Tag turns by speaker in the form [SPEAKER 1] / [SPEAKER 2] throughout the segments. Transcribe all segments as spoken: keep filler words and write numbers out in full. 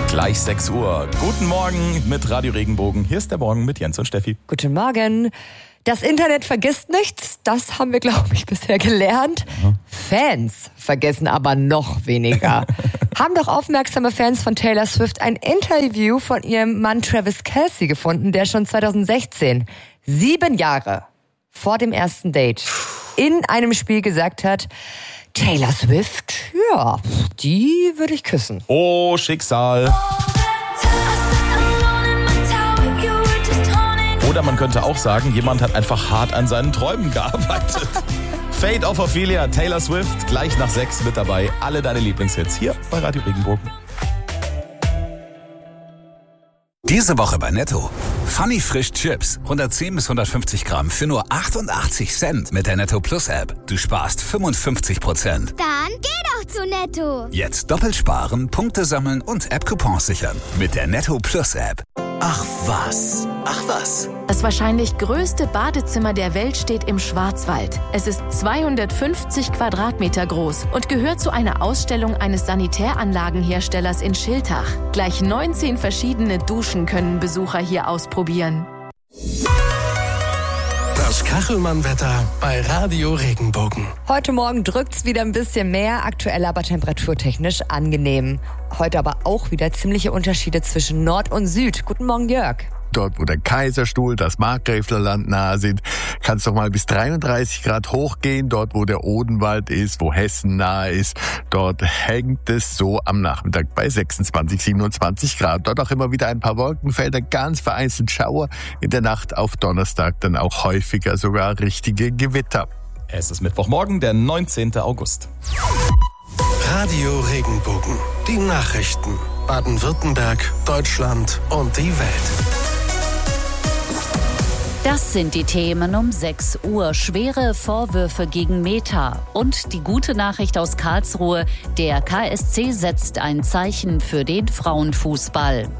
[SPEAKER 1] Gleich sechs Uhr. Guten Morgen mit Radio Regenbogen. Hier ist der Morgen mit Jens und Steffi.
[SPEAKER 2] Guten Morgen. Das Internet vergisst nichts, das haben wir, glaube ich, bisher gelernt. Ja. Fans vergessen aber noch weniger. Haben doch aufmerksame Fans von Taylor Swift ein Interview von ihrem Mann Travis Kelce gefunden, der schon zweitausendsechzehn, sieben Jahre vor dem ersten Date, in einem Spiel gesagt hat, Taylor Swift, ja, die würde ich küssen.
[SPEAKER 1] Oh, Schicksal. Oder man könnte auch sagen, jemand hat einfach hart an seinen Träumen gearbeitet. Fate of Ophelia, Taylor Swift, gleich nach sechs mit dabei. Alle deine Lieblingshits hier bei Radio Regenbogen.
[SPEAKER 3] Diese Woche bei Netto. Funny Frisch Chips, hundertzehn bis hundertfünfzig Gramm für nur achtundachtzig Cent mit der Netto Plus App. Du sparst fünfundfünfzig Prozent.
[SPEAKER 4] Dann geh doch zu Netto.
[SPEAKER 3] Jetzt doppelt sparen, Punkte sammeln und App-Coupons sichern mit der Netto Plus App.
[SPEAKER 5] Ach was, ach was.
[SPEAKER 6] Das wahrscheinlich größte Badezimmer der Welt steht im Schwarzwald. Es ist zweihundertfünfzig Quadratmeter groß und gehört zu einer Ausstellung eines Sanitäranlagenherstellers in Schiltach. Gleich neunzehn verschiedene Duschen können Besucher hier ausprobieren.
[SPEAKER 5] Das Kachelmann-Wetter bei Radio Regenbogen.
[SPEAKER 2] Heute Morgen drückt's wieder ein bisschen mehr, aktuell aber temperaturtechnisch angenehm. Heute aber auch wieder ziemliche Unterschiede zwischen Nord und Süd. Guten Morgen, Jörg.
[SPEAKER 7] Dort, wo der Kaiserstuhl, das Markgräflerland nahe sind, kann es doch mal bis dreiunddreißig Grad hochgehen. Dort, wo der Odenwald ist, wo Hessen nahe ist, dort hängt es so am Nachmittag bei sechsundzwanzig, siebenundzwanzig Grad. Dort auch immer wieder ein paar Wolkenfelder, ganz vereinzelt Schauer. In der Nacht auf Donnerstag dann auch häufiger sogar richtige Gewitter.
[SPEAKER 1] Es ist Mittwochmorgen, der neunzehnten August.
[SPEAKER 5] Radio Regenbogen. Die Nachrichten. Baden-Württemberg, Deutschland und die Welt.
[SPEAKER 8] Das sind die Themen um sechs Uhr. Schwere Vorwürfe gegen Meta. Und die gute Nachricht aus Karlsruhe. Der K S C setzt ein Zeichen für den Frauenfußball.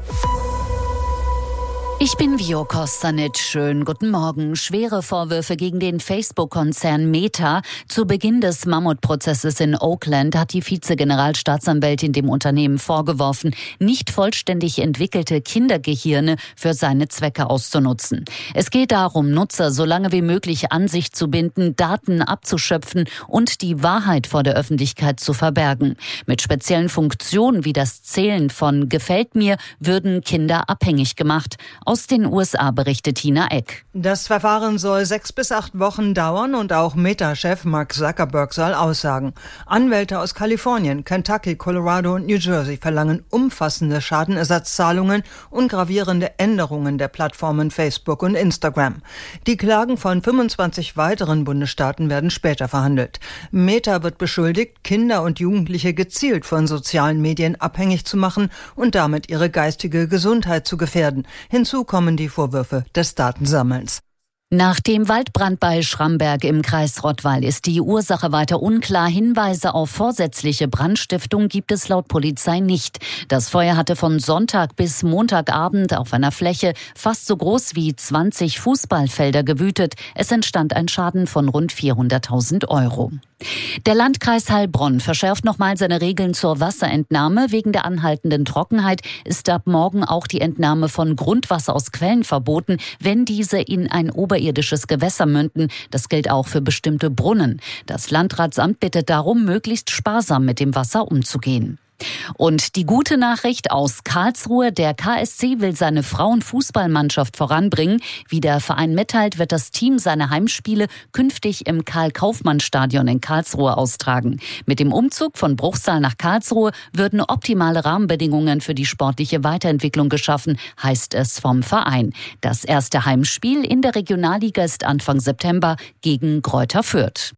[SPEAKER 8] Ich bin Vio Kostanic. Schönen guten Morgen. Schwere Vorwürfe gegen den Facebook-Konzern Meta. Zu Beginn des Mammutprozesses in Oakland hat die Vize-Generalstaatsanwältin dem Unternehmen vorgeworfen, nicht vollständig entwickelte Kindergehirne für seine Zwecke auszunutzen. Es geht darum, Nutzer so lange wie möglich an sich zu binden, Daten abzuschöpfen und die Wahrheit vor der Öffentlichkeit zu verbergen. Mit speziellen Funktionen wie das Zählen von Gefällt mir würden Kinder abhängig gemacht. Aus den U S A berichtet Tina Eck.
[SPEAKER 9] Das Verfahren soll sechs bis acht Wochen dauern und auch Meta-Chef Mark Zuckerberg soll aussagen. Anwälte aus Kalifornien, Kentucky, Colorado und New Jersey verlangen umfassende Schadenersatzzahlungen und gravierende Änderungen der Plattformen Facebook und Instagram. Die Klagen von fünfundzwanzig weiteren Bundesstaaten werden später verhandelt. Meta wird beschuldigt, Kinder und Jugendliche gezielt von sozialen Medien abhängig zu machen und damit ihre geistige Gesundheit zu gefährden. Hinzu kommen die Vorwürfe des Datensammelns.
[SPEAKER 8] Nach dem Waldbrand bei Schramberg im Kreis Rottweil ist die Ursache weiter unklar. Hinweise auf vorsätzliche Brandstiftung gibt es laut Polizei nicht. Das Feuer hatte von Sonntag bis Montagabend auf einer Fläche fast so groß wie zwanzig Fußballfelder gewütet. Es entstand ein Schaden von rund vierhunderttausend Euro. Der Landkreis Heilbronn verschärft nochmal seine Regeln zur Wasserentnahme. Wegen der anhaltenden Trockenheit ist ab morgen auch die Entnahme von Grundwasser aus Quellen verboten, wenn diese in ein oberirdisches Gewässer münden. Das gilt auch für bestimmte Brunnen. Das Landratsamt bittet darum, möglichst sparsam mit dem Wasser umzugehen. Und die gute Nachricht aus Karlsruhe, der K S C will seine Frauenfußballmannschaft voranbringen. Wie der Verein mitteilt, wird das Team seine Heimspiele künftig im Karl-Kaufmann-Stadion in Karlsruhe austragen. Mit dem Umzug von Bruchsal nach Karlsruhe würden optimale Rahmenbedingungen für die sportliche Weiterentwicklung geschaffen, heißt es vom Verein. Das erste Heimspiel in der Regionalliga ist Anfang September gegen Greuther Fürth.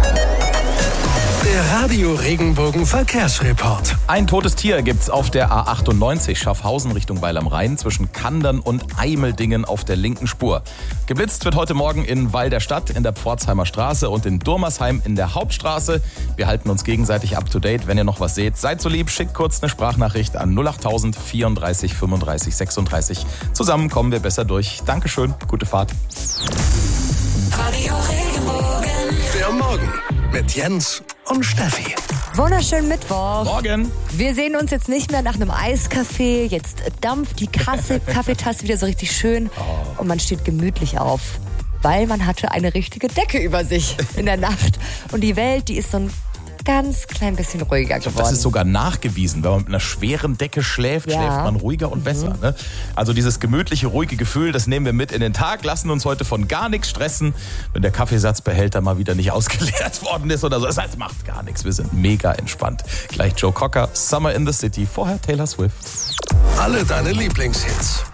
[SPEAKER 5] Der Radio Regenbogen Verkehrsreport.
[SPEAKER 1] Ein totes Tier gibt's auf der A achtundneunzig Schaffhausen Richtung Weil am Rhein zwischen Kandern und Eimeldingen auf der linken Spur. Geblitzt wird heute Morgen in Weil der Stadt, in der Pforzheimer Straße und in Durmersheim in der Hauptstraße. Wir halten uns gegenseitig up to date. Wenn ihr noch was seht, seid so lieb, schickt kurz eine Sprachnachricht an null achttausend vierunddreißig fünfunddreißig sechsunddreißig. Zusammen kommen wir besser durch. Dankeschön, gute Fahrt.
[SPEAKER 5] Radio Regenbogen. Der Morgen mit Jens und Steffi.
[SPEAKER 2] Wunderschönen Mittwoch.
[SPEAKER 1] Morgen.
[SPEAKER 2] Wir sehen uns jetzt nicht mehr nach einem Eiskaffee. Jetzt dampft die Kasse, Kaffeetasse wieder so richtig schön und man steht gemütlich auf, weil man hatte eine richtige Decke über sich in der Nacht. Und die Welt, die ist so ein ganz klein bisschen ruhiger geworden.
[SPEAKER 1] Das ist sogar nachgewiesen. Wenn man mit einer schweren Decke schläft,
[SPEAKER 2] Ja.
[SPEAKER 1] schläft man ruhiger und besser. Ne? Also dieses gemütliche, ruhige Gefühl, das nehmen wir mit in den Tag, lassen uns heute von gar nichts stressen, wenn der Kaffeesatzbehälter mal wieder nicht ausgeleert worden ist oder so. Das heißt, macht gar nichts. Wir sind mega entspannt. Gleich Joe Cocker, Summer in the City, vorher Taylor Swift.
[SPEAKER 5] Alle deine Lieblingshits.